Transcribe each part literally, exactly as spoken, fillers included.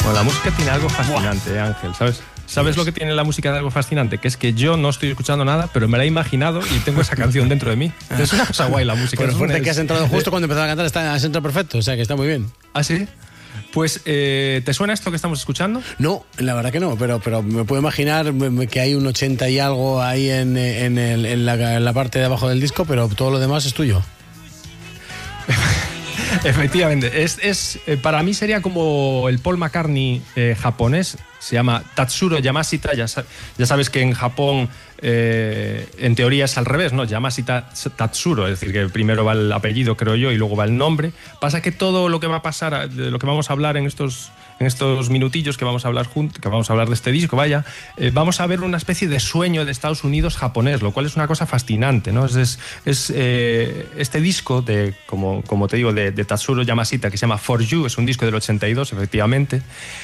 Bueno, la música tiene algo fascinante, eh, Ángel, ¿sabes? ¿Sabes lo que tiene la música de algo fascinante? Que es que yo no estoy escuchando nada, pero me la he imaginado y tengo esa canción dentro de mí. Es una cosa guay la música. Por suerte es, que has entrado justo cuando empezaba a cantar, está, has entrado perfecto, o sea que está muy bien. ¿Ah, sí? Pues, eh, ¿te suena esto que estamos escuchando? No, la verdad que no, pero, pero me puedo imaginar que hay un ochenta y algo ahí en, en, el, en, la, en la parte de abajo del disco, pero todo lo demás es tuyo. Efectivamente, es, es, eh, para mí sería como el Paul McCartney eh, japonés, se llama Tatsuro Yamashita, ya, ya sabes que en Japón eh, en teoría es al revés, ¿no? Yamashita Tatsuro, es decir, que primero va el apellido, creo yo, y luego va el nombre. Pasa que todo lo que va a pasar, de lo que vamos a hablar en estos, en estos minutillos que vamos a hablar juntos, que vamos a hablar de este disco, vaya, eh, vamos a ver una especie de sueño de Estados Unidos japonés, lo cual es una cosa fascinante, ¿no? Es, es, es eh, este disco de, como, como te digo, de, de Tatsuro Yamashita, que se llama For You, es un disco del ochenta y dos, efectivamente,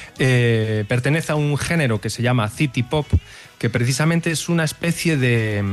eh, pertenece a un género que se llama City Pop, que precisamente es una especie de,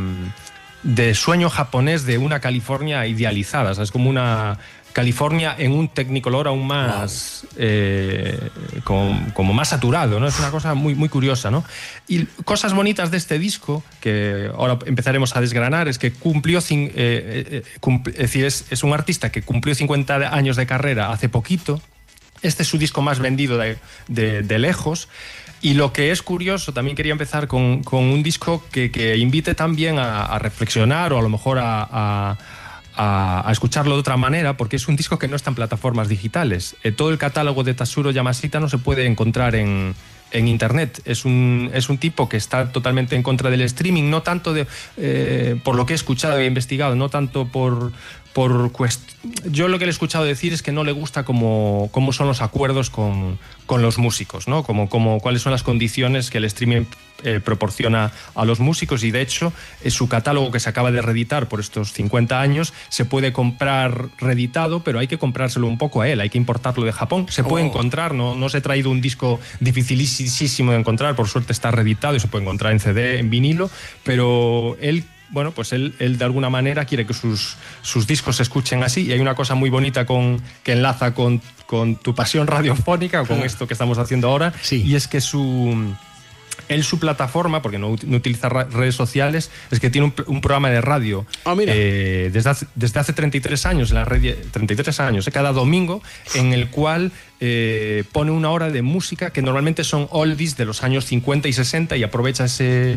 de sueño japonés de una California idealizada, o sea, es como una California en un Technicolor aún más, wow. eh, como, como más saturado, ¿no? Es una cosa muy, muy curiosa, ¿no? Y cosas bonitas de este disco, que ahora empezaremos a desgranar, es que cumplió, eh, eh, cumpl- es decir, es, es un artista que cumplió cincuenta años de carrera hace poquito. Este es su disco más vendido de, de, de lejos. Y lo que es curioso, también quería empezar con, con un disco que, que invite también a, a reflexionar o a lo mejor a, a, a, a escucharlo de otra manera, porque es un disco que no está en plataformas digitales. Eh, todo el catálogo de Tatsuro Yamashita no se puede encontrar en, en internet. Es un, es un tipo que está totalmente en contra del streaming, no tanto de, eh, por lo que he escuchado e investigado, no tanto por... por cuest... Yo lo que le he escuchado decir es que no le gusta cómo, cómo son los acuerdos con, con los músicos, ¿no? Como, como, cuáles son las condiciones que el streaming eh, proporciona a los músicos, y de hecho es su catálogo que se acaba de reeditar por estos cincuenta años, se puede comprar reeditado, pero hay que comprárselo un poco a él, hay que importarlo de Japón. Se puede oh. encontrar, no, no os he traído un disco dificilísimo de encontrar, por suerte está reeditado y se puede encontrar en C D, en vinilo, pero él Bueno, pues él, él de alguna manera quiere que sus, sus discos se escuchen así, y hay una cosa muy bonita con, que enlaza con, con tu pasión radiofónica, con esto que estamos haciendo ahora, sí. Y es que su... Él, su plataforma, porque no, no utiliza redes sociales, es que tiene un, un programa de radio oh, mira. Eh, desde, hace, desde hace treinta y tres años, en la red, treinta y tres años, eh, cada domingo, en el cual eh, pone una hora de música que normalmente son oldies de los años cincuenta y sesenta, y aprovecha ese,